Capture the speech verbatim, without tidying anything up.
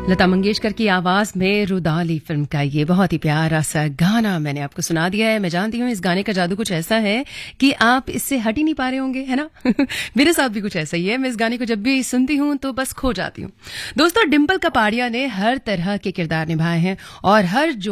लता मंगेशकर की आवाज में रुदाली फिल्म का ये बहुत ही प्यारा सा गाना मैंने आपको सुना दिया है। मैं जानती हूँ इस गाने का जादू कुछ ऐसा है कि आप इससे हट ही नहीं पा रहे होंगे, है ना। मेरे साथ भी कुछ ऐसा ही है। मैं इस गाने को जब भी सुनती हूँ तो बस खो जाती हूँ। दोस्तों, डिंपल कपाड़िया ने हर तरह के किरदार निभाए हैं और हर जो